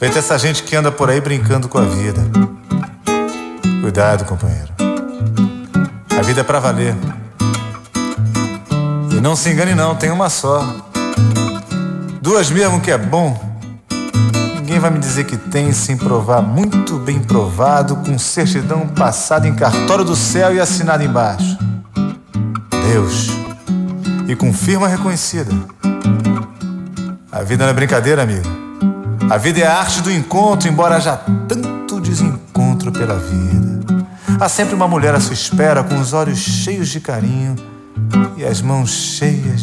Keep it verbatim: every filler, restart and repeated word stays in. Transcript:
Feita essa gente que anda por aí brincando com a vida. Cuidado, companheiro. A vida é pra valer. E não se engane não, tem uma só. Duas mesmo que é bom. Ninguém vai me dizer que tem sem provar muito bem provado, com certidão passada em cartório do céu e assinado embaixo. Deus. E com firma reconhecida. A vida não é brincadeira, amigo. A vida é a arte do encontro, embora haja tanto desencontro pela vida. Há sempre uma mulher à sua espera, com os olhos cheios de carinho e as mãos cheias